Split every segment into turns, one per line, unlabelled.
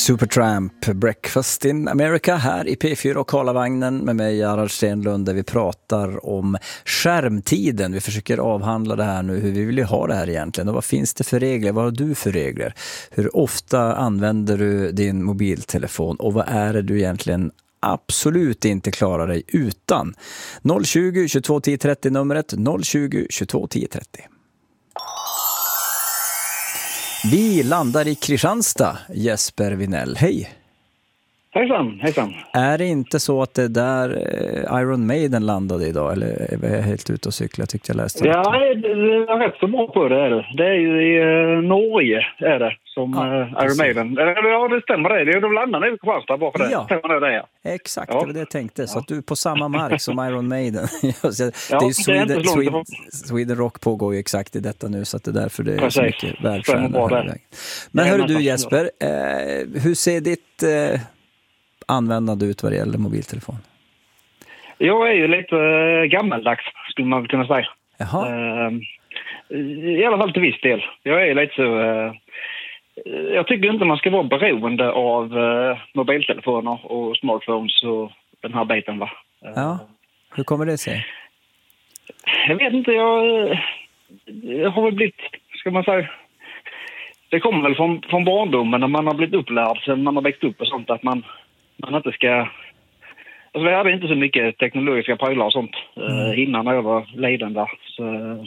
Supertramp, Breakfast in America här i P4 och Karlavagnen med mig Gerhard Stenlund, där vi pratar om skärmtiden. Vi försöker avhandla det här nu, hur vi vill ha det här egentligen och vad finns det för regler, vad har du för regler? Hur ofta använder du din mobiltelefon och vad är det du egentligen absolut inte klarar dig utan? 020 22 10 30 numret, 020 22 10 30. Vi landar i Kristianstad, Jesper Vinell. Hej!
Hejsan, hejsan.
Är det inte så att det där Iron Maiden landade idag? Eller är jag helt ute och cykla, tyckte jag läste?
Ja, det är rätt så bra på det är det. Det är ju i Norge är det som Iron Maiden. Ja, det stämmer det. De landar nu i Kristianstad bara för det.
Ja,
stämmer det, ja.
Exakt, det var det jag tänkte. Så att du är på samma mark som Iron Maiden. Det är ju Sweden Rock pågår ju exakt i detta nu, så att det är därför det är så mycket världsstjärnor. Men hörru du Jesper, hur ser ditt användande ut vad det gäller mobiltelefon?
Jag är ju lite gammaldags, skulle man kunna säga.
Jaha.
I alla fall till viss del. Jag är lite så... jag tycker inte man ska vara beroende av mobiltelefoner och smartphones och den här biten, va?
Ja, hur kommer det sig?
Jag vet inte, jag har väl blivit, ska man säga... Det kommer väl från barndomen när man har blivit upplärd sen man har växt upp och sånt, att man inte ska... Alltså vi hade inte så mycket teknologiska prylar och sånt innan jag var leden där. Så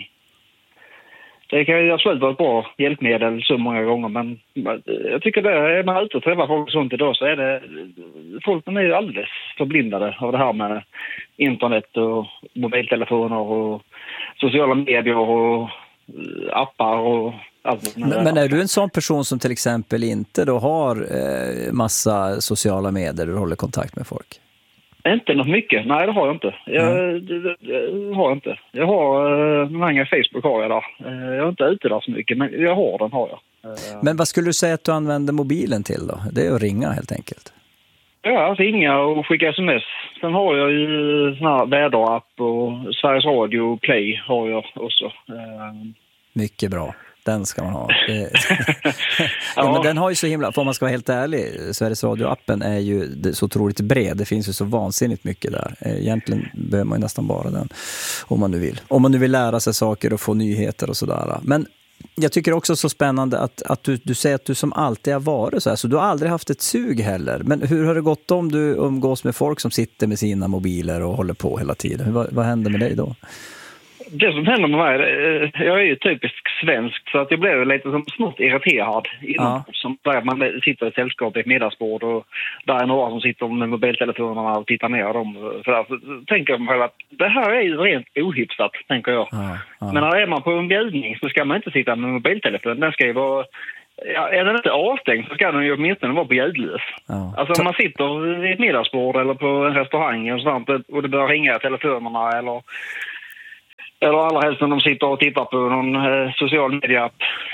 det kan ju absolut vara ett bra hjälpmedel så många gånger, men jag tycker det är man ute och träffar folk och sånt idag så är det... Folk är ju alldeles förblindade av det här med internet och mobiltelefoner och sociala medier och appar och allt.
Men är du en sån person som till exempel inte då har massa sociala medier och håller kontakt med folk?
Inte något mycket. Nej, det har jag inte. Jag har inte. Jag har många Facebook har jag där. Jag är inte ute där så mycket, men jag har jag.
Men vad skulle du säga att du använder mobilen till då? Det är att ringa helt enkelt.
Ja, ringa och skicka sms. Sen har jag ju sån här väderapp och Sveriges Radio Play har jag också.
Mycket bra. Den ska man ha. Ja, men den har ju så himla, för man ska vara helt ärlig, Sveriges Radio-appen är ju så otroligt bred. Det finns ju så vansinnigt mycket där. Egentligen behöver man ju nästan bara den om man nu vill. Om man nu vill lära sig saker och få nyheter och sådär. Men jag tycker också så spännande att du säger att du som alltid har varit så här. Så du har aldrig haft ett sug heller. Men hur har det gått om du umgås med folk som sitter med sina mobiler och håller på hela tiden? Vad händer med dig då?
Det som händer med mig, jag är ju typiskt svensk så att jag blev lite som smått irriterad som där man sitter i ett sällskap i ett middagsbord och där är några som sitter med mobiltelefonerna och tittar ner dem. Så tänker jag mig att det här är ju rent ohyfsat, tänker jag. Men när är man på en bjudning så ska man inte sitta med mobiltelefon. Den ska ju vara... Ja, är den inte avstängd så ska den ju åtminstone vara på ljudlös. Alltså om man sitter vid ett middagsbord eller på en restaurang och sånt och det börjar ringa i telefonerna eller allra helst när de sitter och tittar på någon social media-app.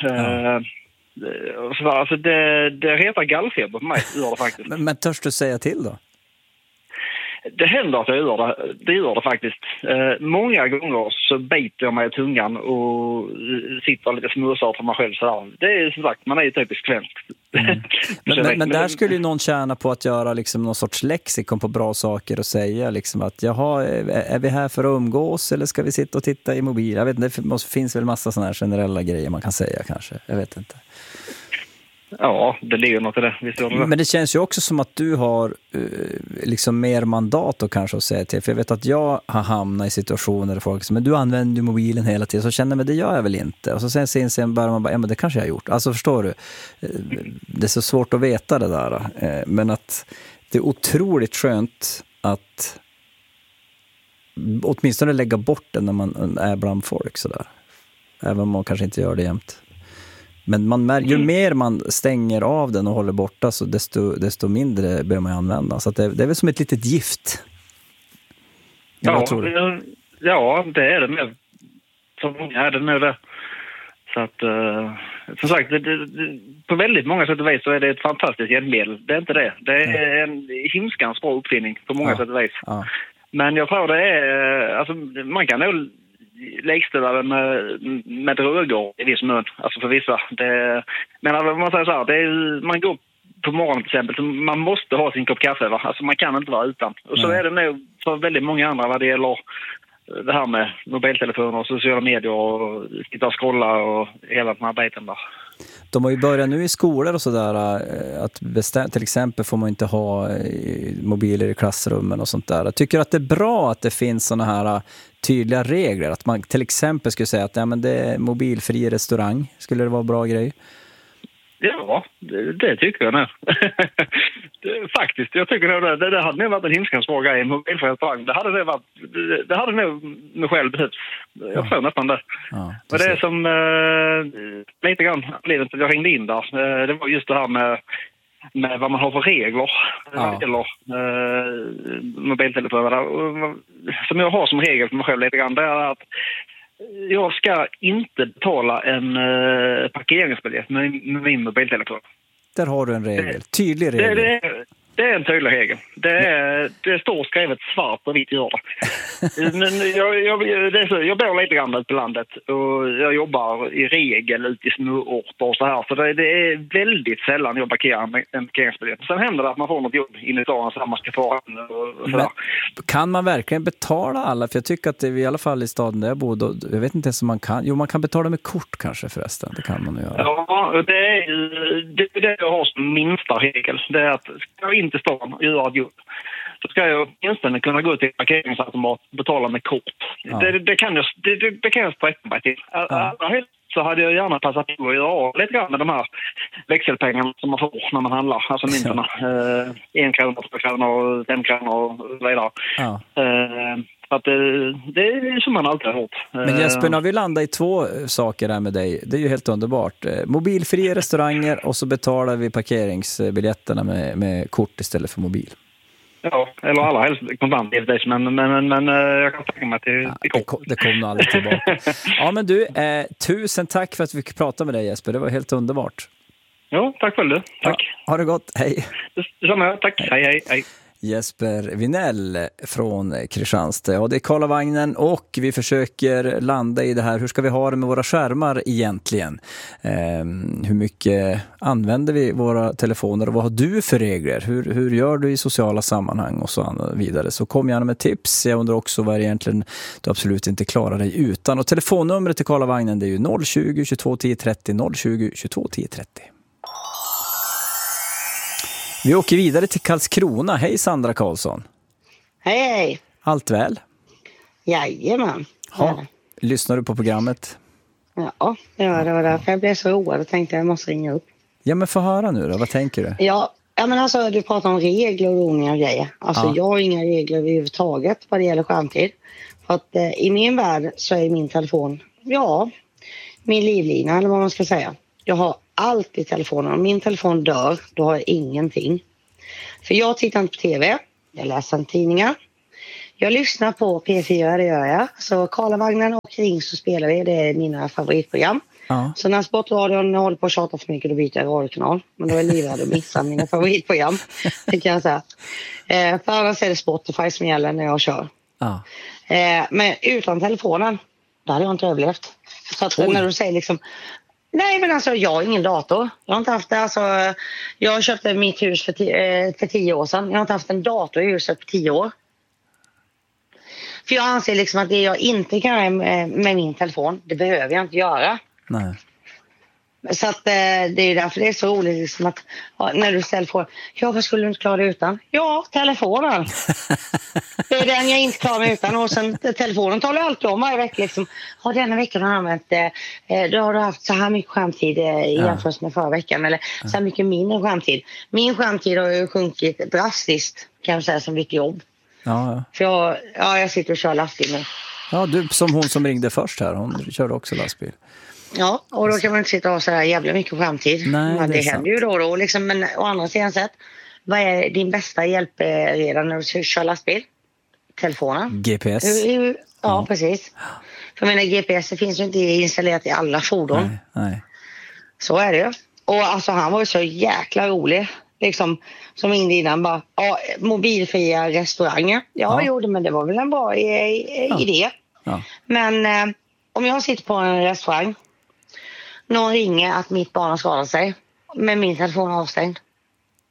Alltså det retar gallfeber på mig, gör det faktiskt.
Men törs du säga till då?
Det händer att jag gör det. Det gör det faktiskt. Många gånger så biter jag mig i tungan och sitter lite smusar för mig själv. Så det är som sagt, man är ju typiskt svensk.
Men där skulle ju någon tjäna på att göra liksom någon sorts lexikon på bra saker och säga liksom att jaha, är vi här för att umgås eller ska vi sitta och titta i mobil? Jag vet inte, det finns väl massa sådana här generella grejer man kan säga kanske. Jag vet inte.
Ja, det ligger något i det.
Men det känns ju också som att du har liksom mer mandat och kanske att säga till. För jag vet att jag har hamnat i situationer där folk säger, men du använder ju mobilen hela tiden. Så känner man, det gör jag väl inte. Och så sen börjar man bara, ja men det kanske jag har gjort. Alltså förstår du, det är så svårt att veta det där. Men att det är otroligt skönt att åtminstone lägga bort den när man är bland folk sådär. Även om man kanske inte gör det jämt. Men man märker, ju mer man stänger av den och håller borta så desto mindre börjar man använda. Så att det är väl som ett litet gift.
Ja, ja, det är det med. För många är det med det. Så att, som sagt, på väldigt många sätt och vis så är det ett fantastiskt hjälpmedel. Det är inte det. Det är en himskans bra uppfinning på många sätt och vis. Ja. Men jag tror det är, alltså man kan nog likställa det med droger i viss mån, alltså för vissa. Men om man säger så här, man går på morgonen till exempel, så man måste ha sin kopp kaffe, va? Alltså man kan inte vara utan. Och så är det nog för väldigt många andra vad det gäller det här med mobiltelefoner och sociala medier och sitta och scrolla och hela den här biten där.
De har ju börjat nu i skolor och sådär att till exempel får man inte ha mobiler i klassrummen och sånt där. Jag tycker att det är bra att det finns såna här tydliga regler. Att man till exempel skulle säga att men det är mobilfri restaurang. Skulle det vara en bra grej?
Ja, det tycker jag nu. Faktiskt, jag tycker det hade nog varit en himskans svår grej. Mobilfri restaurang. Det hade nog mig själv behövts. Jag tror nästan det. Ja, men det är som lite grann livet jag ringde in där. Det var just det här med vad man har för regler eller mobiltelefoner. Som jag har som regel för mig själv lite grann, det är att jag ska inte betala en parkeringsbiljett med min mobiltelefon. Där har du en regel. Tydlig regel. Det är en tydlig regel. Det står skrivet svart på vitt gör det. Men jag bor lite grann ute på landet och jag jobbar i regel ute i småorter och så här. Så det är väldigt sällan jag parkerar med en parkeringsbiljett. Sen händer det att man får något jobb in i dagen så man ska få och så där. Kan man verkligen betala alla? För jag tycker att det är i alla fall i staden där jag bor, jag vet inte ens om man kan. Jo, man kan betala med kort kanske förresten. Det kan man göra. Ja, det är det jag har som minsta regel. Det är att ska jag inte stan och göra ett jobb, så ska jag åtminstone kunna gå till parkeringsautomat och betala med kort. Ja. Det kan jag sträcka mig till. Så hade jag gärna passat på att göra lite grann med de här växelpengarna som man får när man handlar. Alltså myntorna. 1 krona, 2 kronor, 5 kronor och så vidare. Ja. Att det är som man alltid har hört. Men Jesper, när vi landar i 2 saker här med dig, det är ju helt underbart. Mobilfria restauranger och så betalar vi parkeringsbiljetterna med kort istället för mobil. Ja, eller alla helst kontant givetvis, men jag kan tänka mig till kort. Det kom nog aldrig tillbaka. Ja, men du, tusen tack för att vi fick prata med dig, Jesper. Det var helt underbart. Ja, tack själv du. Tack. Ja, ha det gott, hej. Detsamma, tack. Hej. Jesper Vinell från Kristianstad. Ja, det är Karlavagnen och vi försöker landa i det här. Hur ska vi ha det med våra skärmar egentligen? Hur mycket använder vi våra telefoner och vad har du för regler? Hur gör du i sociala sammanhang och så vidare? Så kom gärna med tips. Jag undrar också vad egentligen du absolut inte klarar dig utan. Och telefonnumret till Karlavagnen, det är ju 020 22 10 30 020 22 10 30. Vi åker vidare till Karlskrona. Hej Sandra Karlsson.
Hej.
Allt väl?
Jajamän.
Ja. Lyssnar du på programmet?
Ja, det var därför jag blev så road och tänkte att jag måste ringa upp.
Ja, men få höra nu då. Vad tänker du?
Ja, men alltså du pratar om regler och ordningar grejer. Alltså jag har inga regler överhuvudtaget vad det gäller skärmtid. För att i min värld så är min telefon, min livlina eller vad man ska säga. Jag har allt i telefonen. Om min telefon dör, då har jag ingenting. För jag tittar inte på tv. Jag läser tidningar. Jag lyssnar på P4, det gör jag. Så Karlavagnen och Ring så spelar vi. Det är mina favoritprogram. Ja. Så när Sportradion håller på att tjata för mycket, då byter jag radiokanal. Men då är livrad att missa mina favoritprogram. Det kan jag säga. För annars är det Spotify som gäller när jag kör. Ja. Men utan telefonen, då hade jag inte överlevt. Så att när du säger liksom... Nej, men alltså jag har ingen dator. Jag har inte haft det. Alltså, jag köpte mitt hus för 10 år sedan. Jag har inte haft en dator i huset på 10 år. För jag anser liksom att det jag inte kan göra med min telefon, det behöver jag inte göra. Nej. Så att det är därför det är så roligt liksom att när du ställer frågan, vad skulle du inte klara dig utan? Ja, telefonen. Det är den jag inte klarar mig utan. Och sen telefonen talar alltid om varje vecka liksom, denna veckan har du använt då har du haft så här mycket skärmtid i jämförelse med förra veckan eller så här mycket mindre skärmtid. Min skärmtid har ju sjunkit drastiskt kan jag säga som mitt jobb. Ja. För jag sitter och kör lastbil nu. Ja, du som hon som ringde först här, hon körde också lastbil. Ja, och då kan man inte sitta och ha så här jävla mycket skärmtid. Nej, men det händer ju då och då. Liksom, men å andra sidan sett, vad är din bästa hjälp redan när du kör lastbil? Telefonen. GPS. Ja, precis. För mina GPS finns ju inte installerat i alla fordon. Nej. Så är det ju. Och alltså han var ju så jäkla rolig. Liksom, som innan bara, mobilfria restauranger. Men det var väl en bra idé. Ja. Men om jag sitter på en restaurang, någon ringer att mitt barn har skadat sig, men min telefon är avstängd.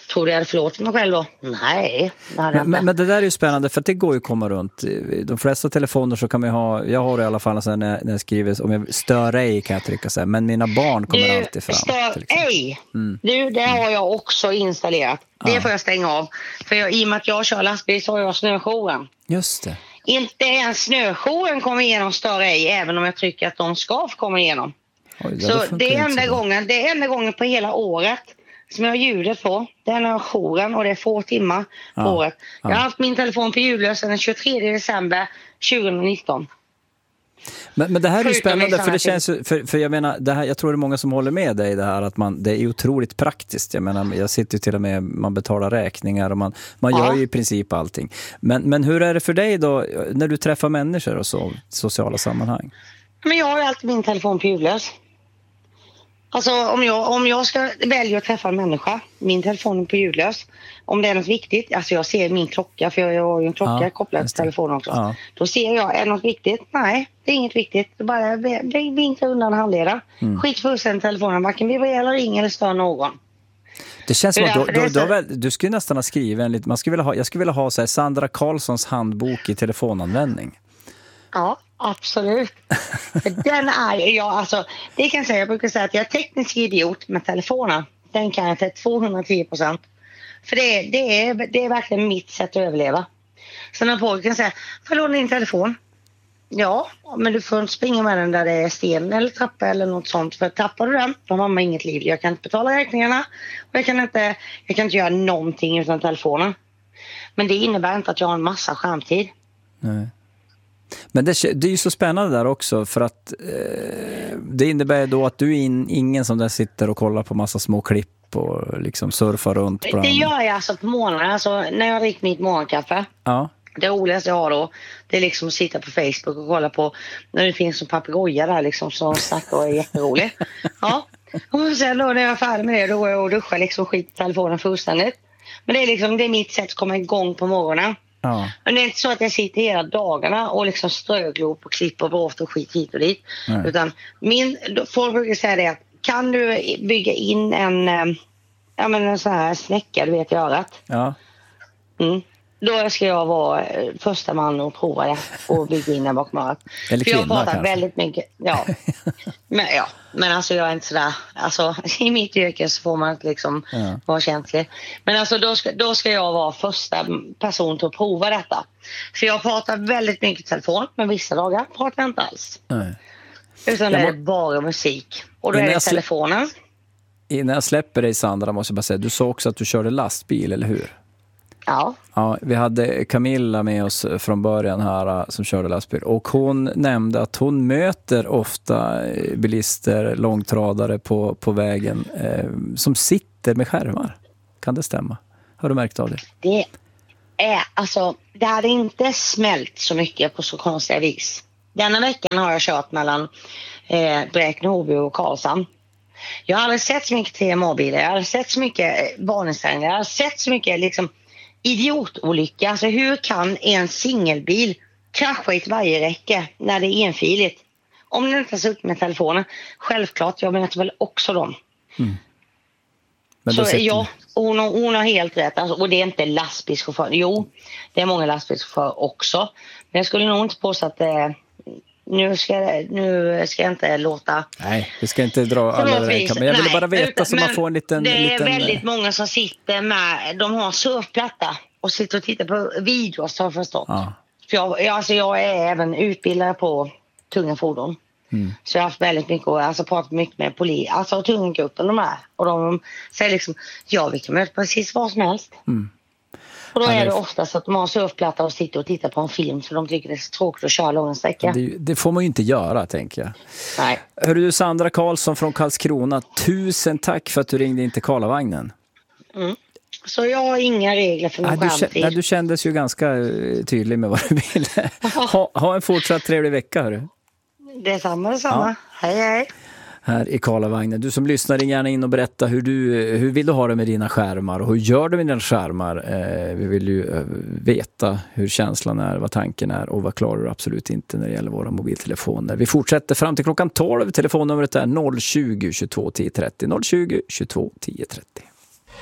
Tror du jag hade förlåtit mig själv då? Nej, det hade jag inte.
Men det där är ju spännande, för att det går ju att komma runt. De flesta telefoner så kan man ha, jag har det i alla fall så när jag skriver, om jag stör ej kan jag trycka så här, men mina barn kommer alltid fram.
Stör ej! Det har jag också installerat. Det får jag stänga av. För i och med att jag kör lastbil så har jag snöjouren.
Just det.
Inte ens snöjouren kommer igenom stör ej, även om jag tycker att de ska komma igenom.
Oj,
så det är enda gången på hela året som jag har ljudet på. Den har jouren och det är 2 timmar på året. Jag har haft min telefon på ljudlös den 23 december 2019.
Men det här är ju spännande, för det känns för jag menar, det här, jag tror det är många som håller med dig i det här, att det är otroligt praktiskt. Jag menar, jag sitter ju till och med, man betalar räkningar och man gör ju i princip allting. Men hur är det för dig då när du träffar människor och så, sociala sammanhang? Men
jag har alltid min telefon på ljudlös. Alltså om jag ska välja att träffa en människa, min telefon är på ljudlös. Om det är något viktigt, alltså jag ser min klocka, för jag har ju en klocka kopplad till telefonen också. Ja. Då ser jag, är något viktigt? Nej, det är inget viktigt. Det bara vinklar undan handleda. Skit fullständigt telefonen, varken vibrerar eller ringer eller stör någon.
Det känns som att du skulle nästan ha skrivit en lite, jag skulle vilja ha så här, Sandra Karlssons handbok i telefonanvändning.
Ja, absolut. Den är alltså, det kan jag säga, jag brukar säga att jag är teknisk idiot med telefonen. Den kan jag till 210%. För det är verkligen mitt sätt att överleva. Så när folk kan säga, får låna din telefon? Ja, men du får inte springa med den där det är sten eller trappa eller något sånt. För tappar du den, då har man inget liv. Jag kan inte betala räkningarna och jag kan inte göra någonting utan telefonen. Men det innebär inte att jag har en massa skärmtid.
Nej. Men det är ju så spännande där också, för att det innebär då att du är ingen som där sitter och kollar på massa små klipp och liksom surfar runt på
det gör jag alltså på morgonen, alltså när jag dricker mitt morgonkaffe. Ja. Det roligaste jag har då, det är liksom att sitta på Facebook och kolla på när det finns en papegoja där liksom som snackar och är jätterolig. Ja. Och sen då när jag är färdig med det, då går jag och duschar liksom, skit telefonen fullständigt. Men det är liksom, det är mitt sätt att komma igång på morgonen. Ja. Men det är inte så att jag sitter hela dagarna och liksom ströglop och klipper bort och skit hit och dit. Nej. Utan folk brukar säga det att kan du bygga in en sån här snäcka, du vet i örat. Ja. Då ska jag vara första man och prova det och bygga in den bakom örat.
Eller kvinna,
för jag pratar
kanske.
Väldigt mycket. Ja. Men alltså jag är inte sådär, alltså i mitt yrke så får man liksom vara känslig. Men alltså då ska jag vara första person till att prova detta. För jag pratar väldigt mycket i telefon, men vissa dagar pratar jag inte alls. Nej. Utan det är bara musik. Och då är det telefonen.
Innan jag släpper dig, Sandra, måste jag bara säga, du sa också att du körde lastbil, eller hur?
Ja.
Ja, vi hade Camilla med oss från början här som körde lastbil, och hon nämnde att hon möter ofta bilister, långtradare på vägen som sitter med skärmar. Kan det stämma? Har du märkt av det?
Det hade inte smält så mycket på så konstiga vis. Denna veckan har jag kört mellan Bräkne-Hoby och Karlshamn. Jag har aldrig sett så mycket TMA-bilar, jag har aldrig sett så mycket varningsträningar, jag har sett så mycket liksom idiotolycka. Alltså hur kan en singelbil krascha i ett vajerräcke när det är enfiligt? Om den inte tas upp med telefonen. Självklart, jag menar väl också dem. Men så ja, hon har helt rätt. Alltså, och det är inte lastbilschaufför. Jo, det är många lastbilschaufförer också. Men jag skulle nog inte påstå att nu ska jag inte låta...
Nej, vi ska inte dra alla räkningar. Men jag ville bara veta så man får en liten...
Det är väldigt många som sitter med... De har surfplatta och sitter och tittar på videos, har jag förstått. Ja. För jag är även utbildad på tunga fordon. Så jag har haft väldigt mycket och pratat mycket med polis, alltså tunga gruppen de är. Och de säger liksom, vi kan möta precis vad som helst. Och då är det oftast att de har surfplatta och sitter och tittar på en film för de tycker det är så tråkigt att köra långa sträckor.
Det får man ju inte göra, tänker jag.
Nej.
Hörru du, Sandra Karlsson från Karlskrona, 1000 tack för att du ringde in till Karlavagnen.
Så jag har inga regler för min skärmtid.
Du kändes ju ganska tydlig med vad du ville. Ha en fortsatt trevlig vecka, hörru.
Detsamma. Ja. Hej.
Här i Karlavagnen. Du som lyssnar, ring gärna in och berätta hur vill du ha det med dina skärmar och hur gör du med dina skärmar. Vi vill ju veta hur känslan är, vad tanken är och vad klarar du absolut inte när det gäller våra mobiltelefoner. Vi fortsätter fram till klockan 12. Telefonnumret är 020 22 10 30. 020 22 10 30.